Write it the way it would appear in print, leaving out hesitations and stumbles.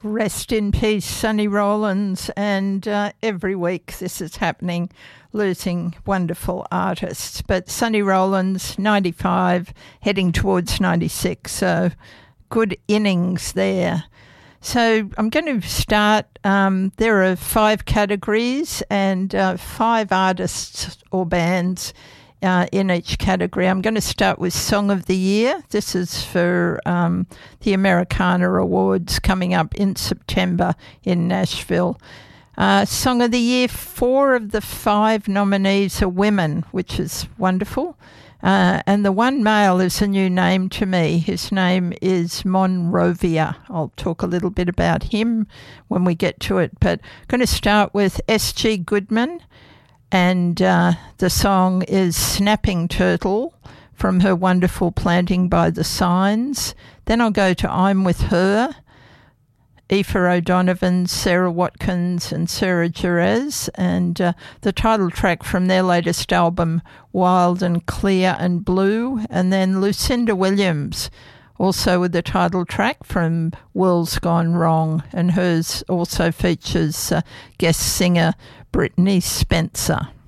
Rest in peace, Sonny Rollins, and every week this is happening, losing wonderful artists. But Sonny Rollins, 95, heading towards 96, so good innings there. So I'm going to start, there are 5 categories and 5 artists or bands in each category. I'm going to start with Song of the Year. This is for the Americana Awards coming up in September in Nashville. Song of the Year, 4 of the 5 nominees are women, which is wonderful. And the one male is a new name to me. His name is Monrovia. I'll talk a little bit about him when we get to it. But I'm going to start with S.G. Goodman. And the song is Snapping Turtle from her wonderful Planting by the Signs. Then I'll go to I'm With Her, Aoife O'Donovan, Sarah Watkins and Sarah Jerez, and the title track from their latest album, Wild and Clear and Blue. And then Lucinda Williams, also with the title track from World's Gone Wrong, and hers also features guest singer Brittany Spencer.